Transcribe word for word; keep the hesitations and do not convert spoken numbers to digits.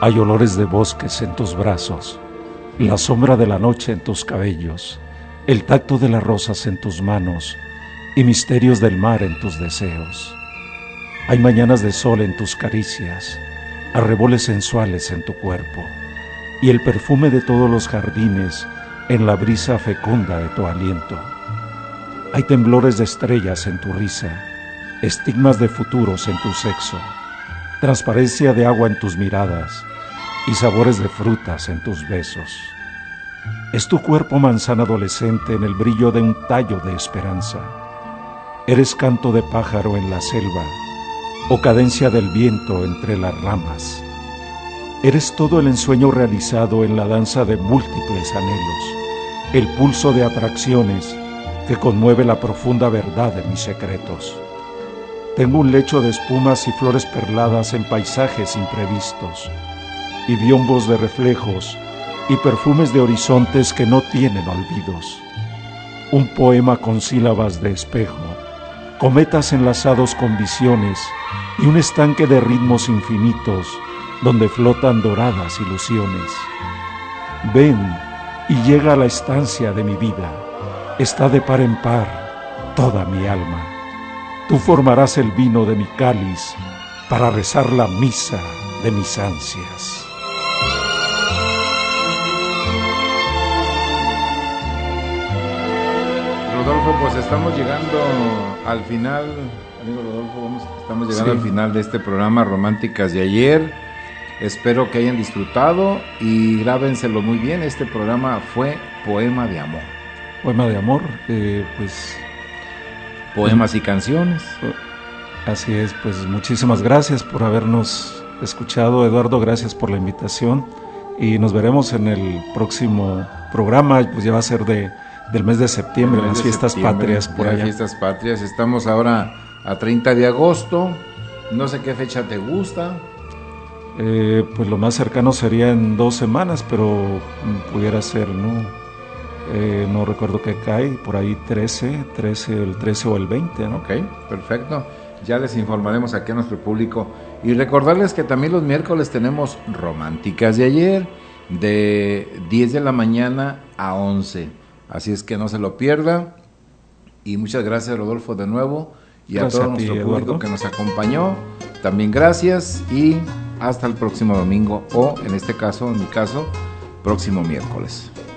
Hay olores de bosques en tus brazos, la sombra de la noche en tus cabellos, el tacto de las rosas en tus manos y misterios del mar en tus deseos. Hay mañanas de sol en tus caricias, arreboles sensuales en tu cuerpo y el perfume de todos los jardines en la brisa fecunda de tu aliento. Hay temblores de estrellas en tu risa, estigmas de futuros en tu sexo, transparencia de agua en tus miradas y sabores de frutas en tus besos. Es tu cuerpo manzana adolescente en el brillo de un tallo de esperanza. Eres canto de pájaro en la selva o cadencia del viento entre las ramas. Eres todo el ensueño realizado en la danza de múltiples anhelos, el pulso de atracciones que conmueve la profunda verdad de mis secretos. Tengo un lecho de espumas y flores perladas en paisajes imprevistos, y biombos de reflejos y perfumes de horizontes que no tienen olvidos. Un poema con sílabas de espejo, cometas enlazados con visiones y un estanque de ritmos infinitos donde flotan doradas ilusiones. Ven y llega a la estancia de mi vida, está de par en par toda mi alma. Tú formarás el vino de mi cáliz para rezar la misa de mis ansias. Rodolfo, pues estamos llegando al final, amigo Rodolfo, vamos, estamos llegando sí. al final de este programa Románticas de Ayer. Espero que hayan disfrutado y grábenselo muy bien. Este programa fue Poema de Amor. Poema de Amor, eh, pues... Poemas y canciones. Así es, pues muchísimas gracias por habernos escuchado, Eduardo, gracias por la invitación y nos veremos en el próximo programa, pues ya va a ser de... del mes de septiembre, mes las de fiestas septiembre, patrias por allá. Fiestas patrias, estamos ahora a treinta de agosto, no sé qué fecha te gusta. Eh, pues lo más cercano sería en dos semanas, pero pudiera ser, ¿no? Eh, no recuerdo qué cae, por ahí trece, trece, el trece o el veinte, ¿no? Ok, perfecto, ya les informaremos aquí a nuestro público y recordarles que también los miércoles tenemos Románticas de Ayer, de diez de la mañana a once. Así es que no se lo pierda. Y muchas gracias, Rodolfo, de nuevo. Y gracias a todo a ti, nuestro público Eduardo, que nos acompañó. También gracias. Y hasta el próximo domingo. O en este caso, en mi caso, próximo miércoles.